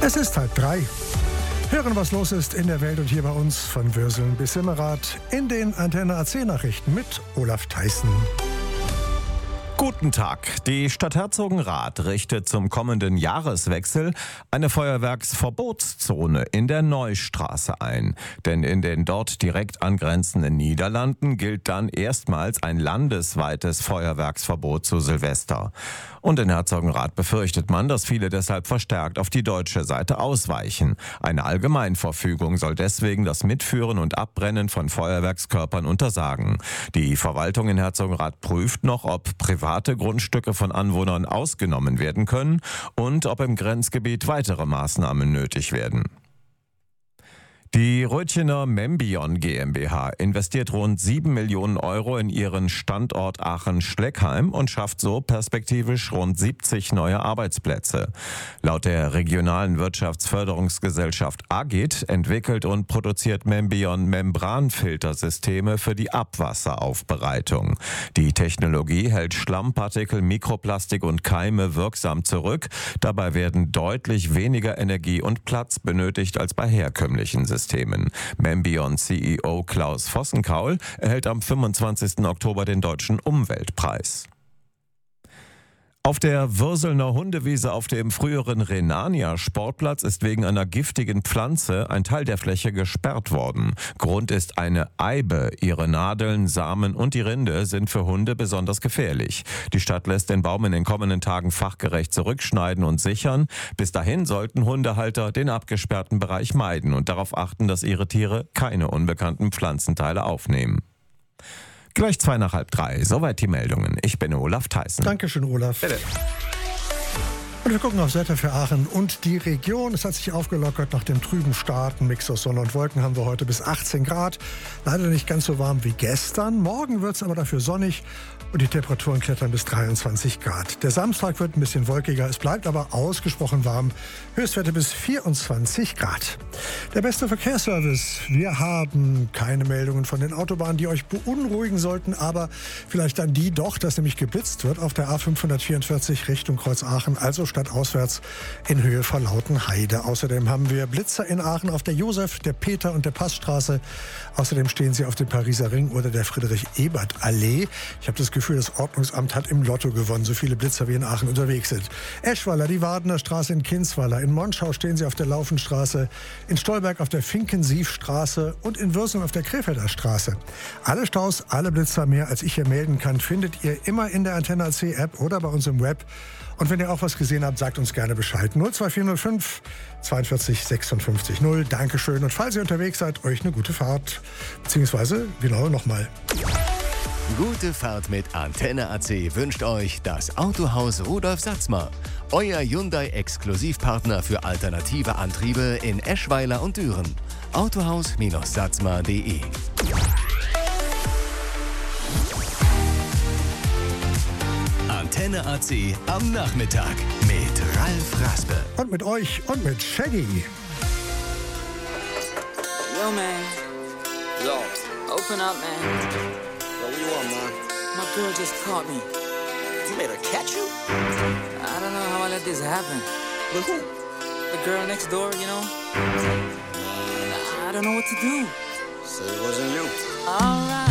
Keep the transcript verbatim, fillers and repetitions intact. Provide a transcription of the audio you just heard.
Es ist halb drei. Hören, was los ist in der Welt und hier bei uns von Würseln bis Simmerath in den Antenne A C Nachrichten mit Olaf Theissen. Guten Tag. Die Stadt Herzogenrath richtet zum kommenden Jahreswechsel eine Feuerwerksverbotszone in der Neustraße ein. Denn in den dort direkt angrenzenden Niederlanden gilt dann erstmals ein landesweites Feuerwerksverbot zu Silvester. Und in Herzogenrath befürchtet man, dass viele deshalb verstärkt auf die deutsche Seite ausweichen. Eine Allgemeinverfügung soll deswegen das Mitführen und Abbrennen von Feuerwerkskörpern untersagen. Die Verwaltung in Herzogenrath prüft noch, ob private Grundstücke von Anwohnern ausgenommen werden können und ob im Grenzgebiet weitere Maßnahmen nötig werden. Die Rötchener Membion GmbH investiert rund sieben Millionen Euro in ihren Standort Aachen-Schleckheim und schafft so perspektivisch rund siebzig neue Arbeitsplätze. Laut der regionalen Wirtschaftsförderungsgesellschaft Agit entwickelt und produziert Membion Membranfiltersysteme für die Abwasseraufbereitung. Die Technologie hält Schlammpartikel, Mikroplastik und Keime wirksam zurück. Dabei werden deutlich weniger Energie und Platz benötigt als bei herkömmlichen Systemen. Systemen. Membion C E O Klaus Vossenkaul erhält am fünfundzwanzigsten Oktober den Deutschen Umweltpreis. Auf der Würselner Hundewiese auf dem früheren Rhenania-Sportplatz ist wegen einer giftigen Pflanze ein Teil der Fläche gesperrt worden. Grund ist eine Eibe. Ihre Nadeln, Samen und die Rinde sind für Hunde besonders gefährlich. Die Stadt lässt den Baum in den kommenden Tagen fachgerecht zurückschneiden und sichern. Bis dahin sollten Hundehalter den abgesperrten Bereich meiden und darauf achten, dass ihre Tiere keine unbekannten Pflanzenteile aufnehmen. Gleich zwei nach halb drei. Soweit die Meldungen. Ich bin Olaf Theissen. Dankeschön, Olaf. Bitte. Und wir gucken aufs Wetter für Aachen und die Region. Es hat sich aufgelockert nach dem trüben Start. Ein Mix aus Sonne und Wolken haben wir heute bis achtzehn Grad. Leider nicht ganz so warm wie gestern. Morgen wird es aber dafür sonnig und die Temperaturen klettern bis dreiundzwanzig Grad. Der Samstag wird ein bisschen wolkiger. Es bleibt aber ausgesprochen warm. Höchstwerte bis vierundzwanzig Grad. Der beste Verkehrsservice. Wir haben keine Meldungen von den Autobahnen, die euch beunruhigen sollten, aber vielleicht dann die doch, dass nämlich geblitzt wird auf der A fünfhundertvierundvierzig Richtung Kreuz Aachen, also stadtauswärts in Höhe von Lautenheide. Außerdem haben wir Blitzer in Aachen auf der Josef-, der Peter- und der Passstraße. Außerdem stehen sie auf dem Pariser Ring oder der Friedrich-Ebert-Allee. Ich habe das Gefühl, das Ordnungsamt hat im Lotto gewonnen, so viele Blitzer wie in Aachen unterwegs sind. Eschweiler, die Wadener Straße in Kinsweiler. In Monschau stehen sie auf der Laufenstraße, in Stolberg auf der Finkensiefstraße und in Würseln auf der Krefelder Straße. Alle Staus, alle Blitzer, mehr als ich hier melden kann, findet ihr immer in der Antenne A C App oder bei uns im Web. Und wenn ihr auch was gesehen habt, sagt uns gerne Bescheid. null zwei vier null fünf zweiundvierzig sechsundfünfzig null. Dankeschön. Und falls ihr unterwegs seid, euch eine gute Fahrt. Beziehungsweise, genau, nochmal. Gute Fahrt mit Antenne A C wünscht euch das Autohaus Rudolf Satzmer. Euer Hyundai-Exklusivpartner für alternative Antriebe in Eschweiler und Düren. autohaus Satzmer punkt de. Antenne A C am Nachmittag mit Ralf Raspe. Und mit euch und mit Shaggy. Yo, man. Yo. Open up, man. Yo, what you want, man? My girl just caught me. You made her catch you? I don't know how I let this happen. With who? The girl next door, you know? I don't know what to do. So it wasn't you. All right.